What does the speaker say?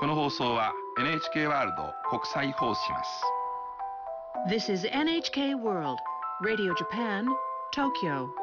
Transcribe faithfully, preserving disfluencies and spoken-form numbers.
この放送は エヌエイチケー ワールド国際放送します。 This is エヌエイチケー World, Radio Japan, Tokyo.